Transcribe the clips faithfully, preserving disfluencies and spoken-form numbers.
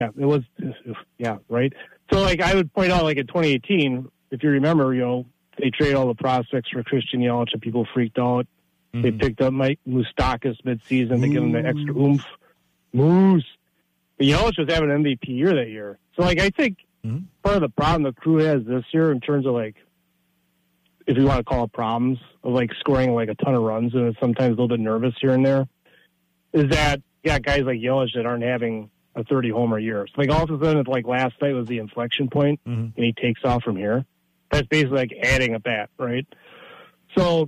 Yeah, it was, yeah, right? So, like, I would point out, like, in twenty eighteen, if you remember, you know, they traded all the prospects for Christian Yelich and people freaked out. Mm-hmm. They picked up Mike Moustakas midseason to give him the extra oomph. Moose. But Yelich was having an M V P year that year. So, like, I think mm-hmm. part of the problem the Crew has this year in terms of, like, if you want to call it problems, of, like, scoring, like, a ton of runs and it's sometimes a little bit nervous here and there, is that you got guys like Yelich that aren't having a thirty-homer year. So, like, all of a sudden, like, last night was the inflection point, mm-hmm. and he takes off from here. That's basically like adding a bat, right? So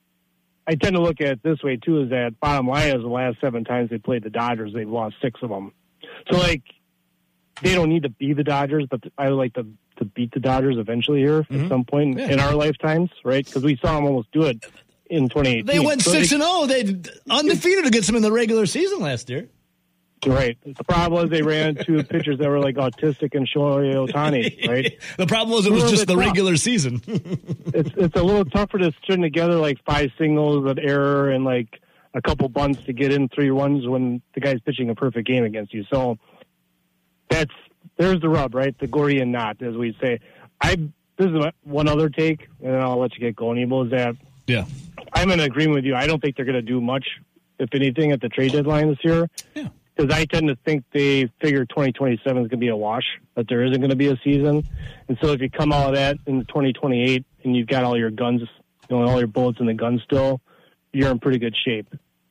I tend to look at it this way, too, is that bottom line is the last seven times they played the Dodgers, they've lost six of them. So, like, they don't need to be the Dodgers, but I would like to, to beat the Dodgers eventually here mm-hmm. at some point yeah. in our lifetimes, right? Because we saw them almost do it in twenty eighteen. They went so six and oh. They undefeated against them in the regular season last year. Right. The problem was they ran into pitchers that were like autistic and Shohei Ohtani, right? The problem was it was just the tough. regular season. it's it's a little tougher to string together like five singles, an error, and like a couple bunts to get in three runs when the guy's pitching a perfect game against you. So that's there's the rub, right? The Gordian knot, as we say. I this is one other take, and then I'll let you get going. Evil is that yeah, I'm in agreement with you. I don't think they're going to do much, if anything, at the trade deadline this year. Yeah. Because I tend to think they figure twenty twenty-seven is going to be a wash, that there isn't going to be a season. And so if you come out of that in twenty twenty-eight and you've got all your guns, you know, all your bullets in the gun still, you're in pretty good shape.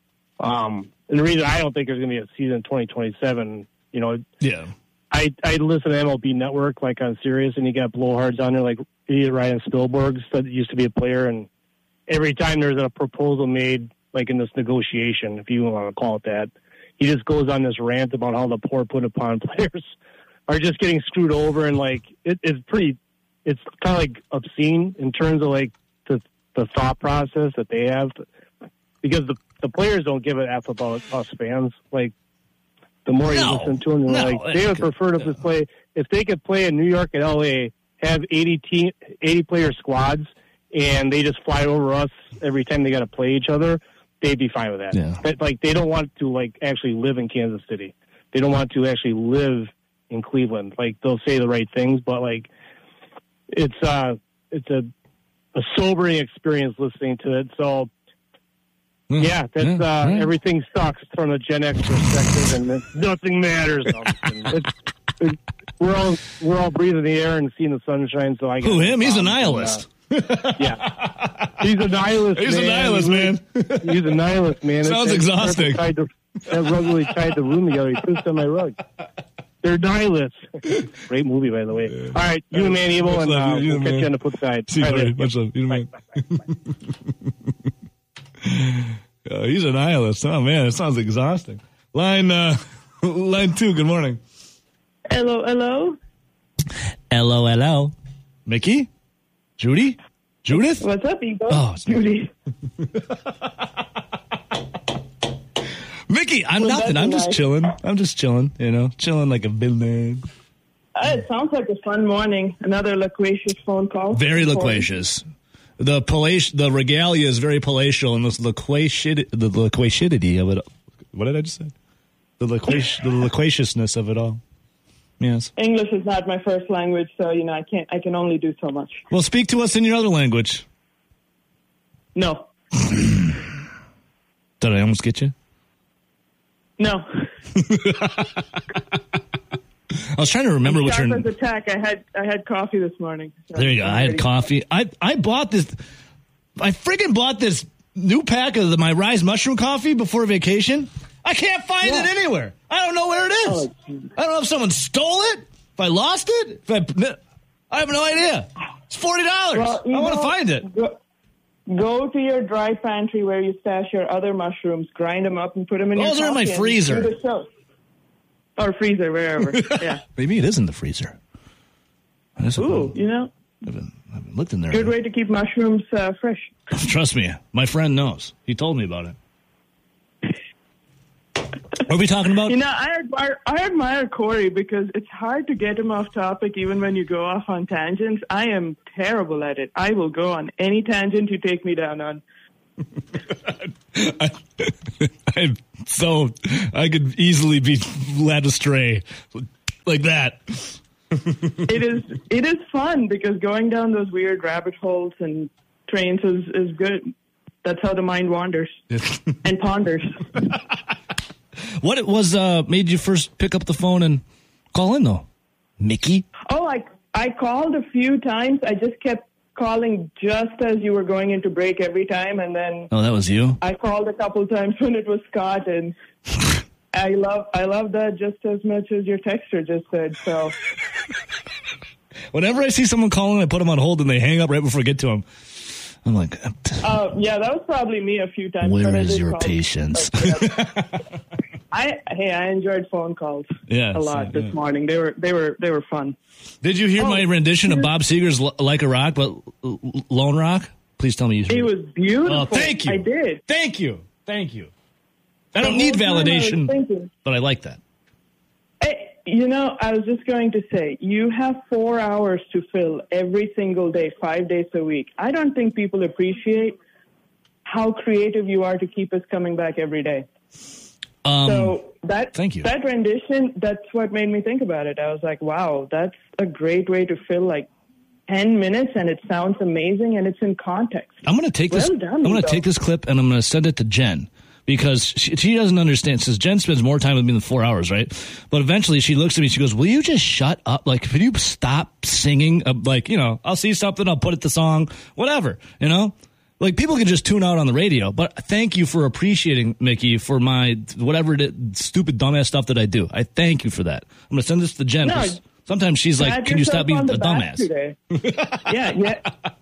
Um, and the reason I don't think there's going to be a season in twenty twenty-seven, you know, yeah, I, I listen to M L B Network like on Sirius, and you got blowhards on there like idiot Ryan Spielberg that used to be a player. And every time there's a proposal made, like in this negotiation, if you want to call it that, he just goes on this rant about how the poor put upon players are just getting screwed over. And like, it, it's pretty, it's kind of like obscene in terms of like the, the thought process that they have, because the, the players don't give an F about us fans. Like, the more you no, listen to them, no, like, they would prefer to no. play, if they could play in New York and L A, have eighty team, eighty player squads, and they just fly over us every time they got to play each other, they'd be fine with that. Yeah. But, like, they don't want to, like, actually live in Kansas City. They don't want to actually live in Cleveland. Like, they'll say the right things, but, like, it's uh, it's a, a sobering experience listening to it. So, mm. yeah, that's mm. uh, mm. everything sucks from a Gen X perspective, and it's, nothing matters. it's, it's, we're all we're all breathing the air and seeing the sunshine. So I who him? He's a nihilist. And, uh, yeah, he's a nihilist. He's man. a nihilist, man. He's a nihilist, man. Sounds it's, exhausting. Tied the, that rug really tied the room together. He pissed on my rug. They're nihilists. Great movie, by the way. Yeah. All right, you and Man Evil, and uh, we'll catch you on the flip side. See you, buddy. Much love. You man. uh, he's a nihilist. Oh, man, it sounds exhausting. Line, uh, line two, good morning. Hello, hello. Hello, hello. Mickey? Judy? Judith? What's up, Eagle? Oh, Judy. Mickey, I'm well, nothing. I'm just nice. chilling. I'm just chilling, you know, chilling like a villain. Uh, it sounds like a fun morning. Another loquacious phone call. Very loquacious. The palati- the regalia is very palatial, and this loquaci- the loquacity of it. What did I just say? The, loquac- the loquaciousness of it all. Yes. English is not my first language, so you know I can't. I can only do so much. Well, speak to us in your other language. No. Did I almost get you? No. I was trying to remember I'm what your sharp as a tack. I had I had coffee this morning. So there you go. I had coffee. I I bought this. I friggin' bought this new pack of the, my Rise Mushroom coffee before vacation. I can't find yeah. it anywhere. I don't know where it is. Oh, I don't know if someone stole it, if I lost it. If I, I have no idea. It's forty dollars. Well, I want to find it. Go, go to your dry pantry where you stash your other mushrooms, grind them up, and put them in Those your Those are in my freezer. Or freezer, wherever. Yeah. Maybe it is in the freezer. Ooh, you know. I haven't, I haven't looked in there. Good way to keep mushrooms uh, fresh. Trust me. My friend knows. He told me about it. What are we talking about? You know, I admire, I admire Corey because it's hard to get him off topic even when you go off on tangents. I am terrible at it. I will go on any tangent you take me down on. I, I'm so I could easily be led astray. like that. It is it is fun because going down those weird rabbit holes and trains is, is good. That's how the mind wanders and ponders. What it was uh, made you first pick up the phone and call in, though? Mickey? Oh, I, I called a few times. I just kept calling just as you were going into break every time. And then oh, that was you? I called a couple times when it was Scott. And I love I love that just as much as your texter just said. So whenever I see someone calling, I put them on hold and they hang up right before I get to them. I'm like, uh, yeah, that was probably me a few times. Where is your patience? But, yeah. I hey, I enjoyed phone calls yeah, a lot so, this yeah. morning. They were they were they were fun. Did you hear oh, my rendition of Bob Seger's "Like a Rock," but "Lone Rock"? Please tell me you. It was beautiful. Oh, thank you. I did. Thank you. Thank you. I don't need validation, I but I like that. Hey, you know, I was just going to say, you have four hours to fill every single day, five days a week. I don't think people appreciate how creative you are to keep us coming back every day. Um, so that thank you. That rendition, that's what made me think about it. I was like, wow, that's a great way to fill like ten minutes, and it sounds amazing, and it's in context. I'm going to take this. Well done, I'm going to though. take this clip, and I'm going to send it to Jen. Because she, she doesn't understand. Says Jen spends more time with me than four hours, right? But eventually she looks at me. She goes, "Will you just shut up? Like, could you stop singing? Uh, like, you know, I'll see something, I'll put it to song, whatever. You know, like people can just tune out on the radio. But thank you for appreciating Mickey for my whatever it is, stupid dumbass stuff that I do. I thank you for that. I'm gonna send this to Jen. No, sometimes she's like, "Can you stop being a dumbass?" yeah, yeah.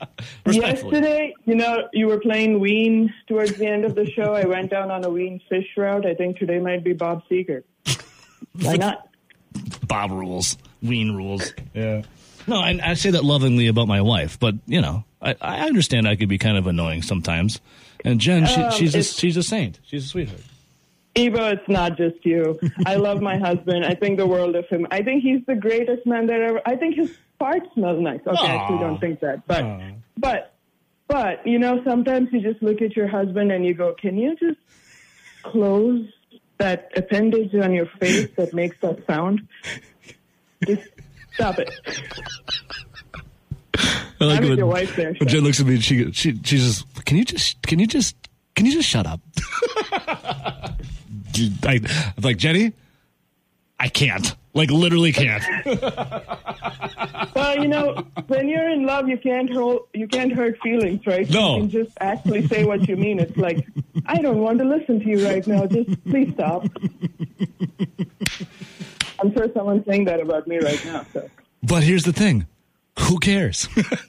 Yesterday, you know, you were playing Ween towards the end of the show. I went down on a Ween fish route. I think today might be Bob Seger. Why not? Bob rules. Ween rules. Yeah. No, I, I say that lovingly about my wife, but, you know, I, I understand I could be kind of annoying sometimes. And Jen, she, um, she's, a, she's a saint. She's a sweetheart. Evo, it's not just you. I love my husband. I think the world of him. I think he's the greatest man that ever. I think his fart smells nice. Okay, Aww. I actually don't think that. But, Aww. but, but, you know, sometimes you just look at your husband and you go, can you just close that appendage on your face that makes that sound? Just stop it. I like when, your wife there, when Jen looks at me and she, she, she just, can you just, can you just, can you just shut up? I, I'm like, Jenny, I can't. Like, literally can't. Well, you know, when you're in love, you can't hold, you can't hurt feelings, right? No. You can just actually say what you mean. It's like, I don't want to listen to you right now. Just please stop. I'm sure someone's saying that about me right now. So. But here's the thing. Who cares?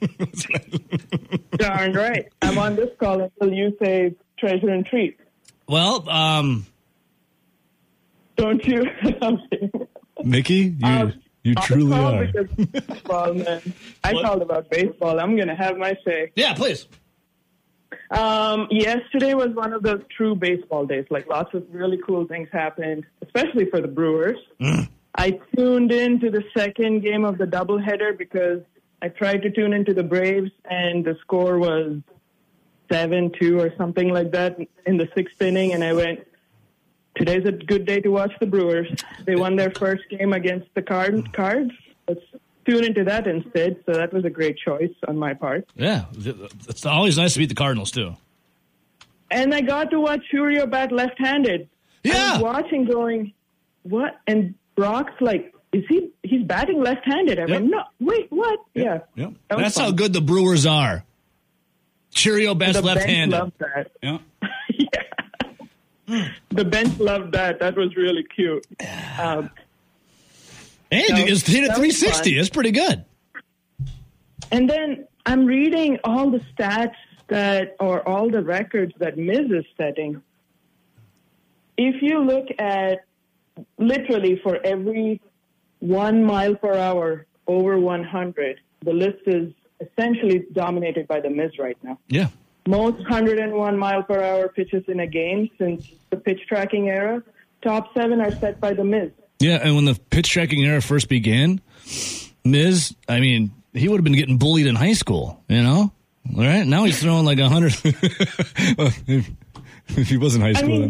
Darn right. I'm on this call until you say treasure and treat. Well, um... Don't you? Mickey, you um, you truly are. Baseball, man. I what? called about baseball. I'm going to have my say. Yeah, please. Um, yesterday was one of those true baseball days. Like, lots of really cool things happened, especially for the Brewers. Mm. I tuned in to the second game of the doubleheader because I tried to tune into the Braves, and the score was seven two or something like that in the sixth inning, and I went, today's a good day to watch the Brewers. They won their first game against the card- Cards. Let's tune into that instead. So that was a great choice on my part. Yeah, it's always nice to beat the Cardinals, too. And I got to watch Churio bat left-handed. Yeah. I was watching going, what? And Brock's like, is he, he's batting left-handed. I yep. went, no, wait, what? Yep. Yeah. Yep. That That's fun. How good the Brewers are. Churio bat's left-handed. The bench loved that. Yeah. yeah. The bench loved that. That was really cute. Um, hey, it's hit at three sixty. That's pretty good. And then I'm reading all the stats that, or all the records that Miz is setting. If you look at literally for every one mile per hour over one hundred, the list is essentially dominated by the Miz right now. Yeah. Most one hundred one mile per hour pitches in a game since the pitch tracking era. Top seven are set by the Miz. Yeah, and when the pitch tracking era first began, Miz, I mean, he would have been getting bullied in high school, you know? All right? Now he's throwing like one hundred. If he was in high school, I mean, then.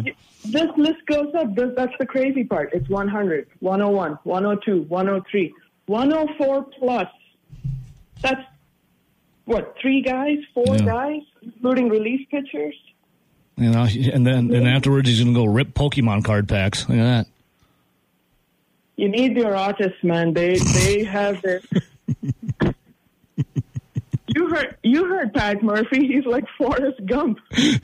this list goes up. This, that's the crazy part. It's one hundred, one oh one, one oh two, one oh three, one oh four plus. That's, what, three guys, four yeah. guys, including relief pitchers? You know, and then and afterwards he's going to go rip Pokemon card packs. Look at that. You need your artists, man. They they have their... You heard, you heard Pat Murphy. He's like Forrest Gump. He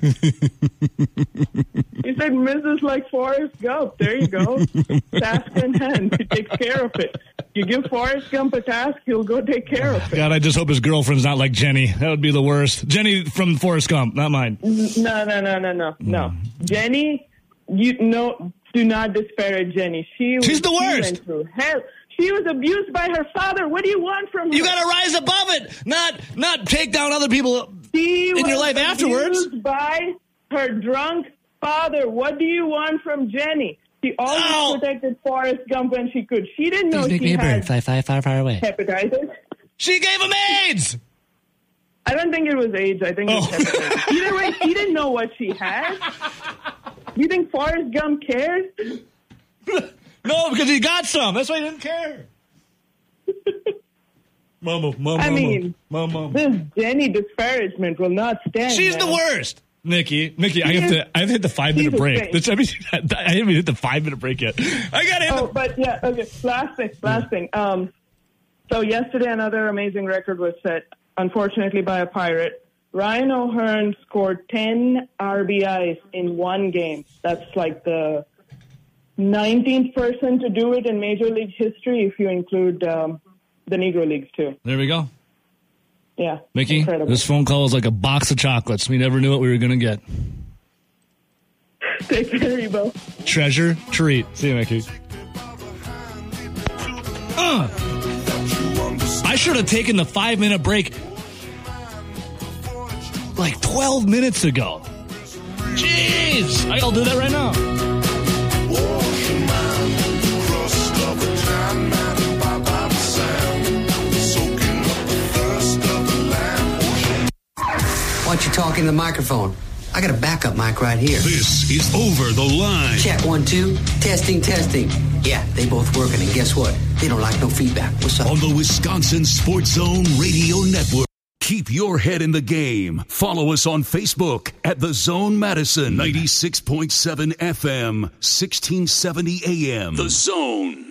said, Missus like Forrest Gump. There you go. Task in hand. He takes care of it. You give Forrest Gump a task, he'll go take care of it. God, I just hope his girlfriend's not like Jenny. That would be the worst. Jenny from Forrest Gump, not mine. No, no, no, no, no, no. Jenny, you no, do not disparage Jenny. She was, She's the worst. She went through hell. She was abused by her father. What do you want from her? You got to rise above it, not not take down other people she in your life afterwards. Abused by her drunk father. What do you want from Jenny? She always oh. protected Forrest Gump when she could. She didn't know Please she had fly, fly, far, far away. hepatitis. She gave him AIDS. I don't think it was AIDS. I think it was oh. hepatitis. Either way, she didn't know what she had. You think Forrest Gump cares? No, because he got some. That's why he didn't care. Mama, mama, I mean, mama, mama. This Jenny disparagement will not stand. She's man. the worst. Nikki, Nikki, I have to, I have to hit the five minute break. That's, I, mean, I haven't even hit the five minute break yet. I got to hit Oh, the... but yeah, okay. Last thing, last yeah. thing. Um, so yesterday, another amazing record was set, unfortunately, by a Pirate. Ryan O'Hearn scored ten R B Is in one game. That's like the nineteenth person to do it in Major League history, if you include um, the Negro Leagues, too. There we go. Yeah. Mickey, incredible. This phone call is like a box of chocolates. We never knew what we were going to get. Take care, Ebo. Treasure, treat. See you, Mickey. Uh, I should have taken the five-minute break like twelve minutes ago. Jeez. I'll do that right now. Why don't you talk in the microphone? I got a backup mic right here. This is Over the Line. Check one, two. Testing, testing. Yeah, they both working, and guess what? They don't like no feedback. What's up? On the Wisconsin Sports Zone Radio Network. Keep your head in the game. Follow us on Facebook at The Zone Madison. ninety-six point seven F M, sixteen seventy A M. The Zone.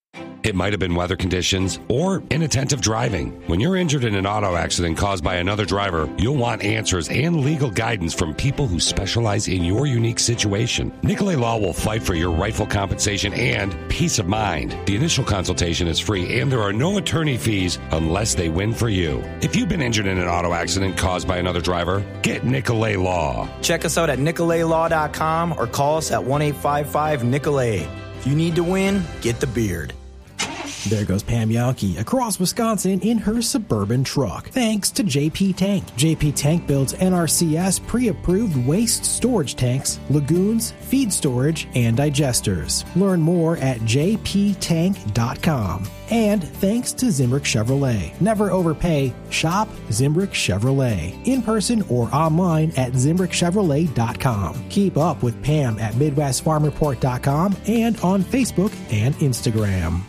It might have been weather conditions or inattentive driving. When you're injured in an auto accident caused by another driver, you'll want answers and legal guidance from people who specialize in your unique situation. Nicolay Law will fight for your rightful compensation and peace of mind. The initial consultation is free and there are no attorney fees unless they win for you. If you've been injured in an auto accident caused by another driver, get Nicolay Law. Check us out at nicolay law dot com or call us at one eight five five Nicolay. If you need to win, get the beard. There goes Pam Yawkey across Wisconsin in her Suburban truck. Thanks to J P Tank. J P Tank builds N R C S pre-approved waste storage tanks, lagoons, feed storage, and digesters. Learn more at j p tank dot com. And thanks to Zimbrick Chevrolet. Never overpay. Shop Zimbrick Chevrolet. In person or online at zimbrick chevrolet dot com. Keep up with Pam at midwest farm report dot com and on Facebook and Instagram.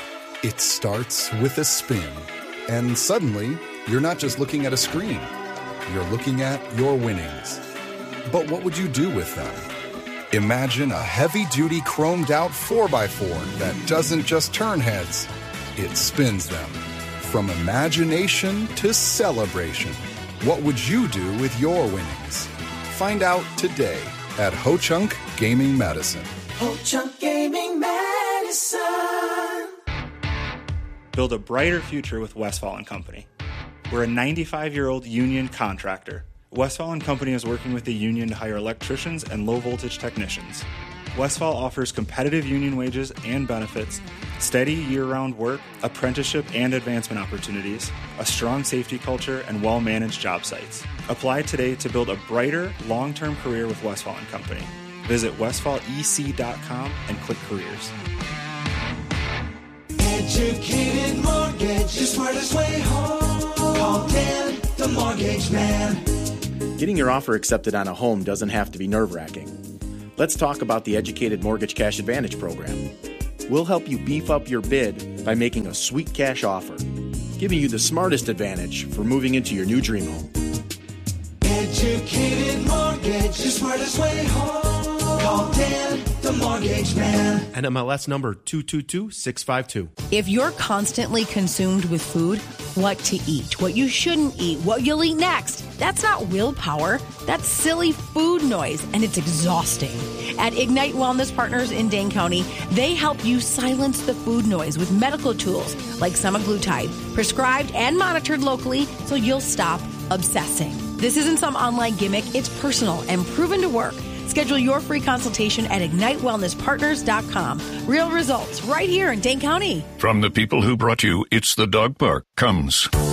It starts with a spin, and suddenly, you're not just looking at a screen. You're looking at your winnings. But what would you do with them? Imagine a heavy-duty chromed-out four by four that doesn't just turn heads, it spins them. From imagination to celebration, what would you do with your winnings? Find out today at Ho-Chunk Gaming Madison. Ho-Chunk Gaming Madison. Build a brighter future with Westfall and Company. We're a ninety-five-year-old union contractor. Westfall and Company is working with the union to hire electricians and low-voltage technicians. Westfall offers competitive union wages and benefits, steady year-round work, apprenticeship and advancement opportunities, a strong safety culture, and well-managed job sites. Apply today to build a brighter, long-term career with Westfall and Company. Visit westfall e c dot com and click careers. Educated mortgage, the smartest way home. Call Dan, the mortgage man. Getting your offer accepted on a home doesn't have to be nerve-wracking. Let's talk about the Educated Mortgage Cash Advantage program. We'll help you beef up your bid by making a sweet cash offer, giving you the smartest advantage for moving into your new dream home. Educated Mortgage, the smartest way home. Call Dan, the Mortgage Man. N M L S number two two two six five two. If you're constantly consumed with food, what to eat, what you shouldn't eat, what you'll eat next, that's not willpower. That's silly food noise, and it's exhausting. At Ignite Wellness Partners in Dane County, they help you silence the food noise with medical tools like semaglutide, prescribed and monitored locally so you'll stop obsessing. This isn't some online gimmick. It's personal and proven to work. Schedule your free consultation at ignite wellness partners dot com. Real results right here in Dane County. From the people who brought you It's the Dog Park comes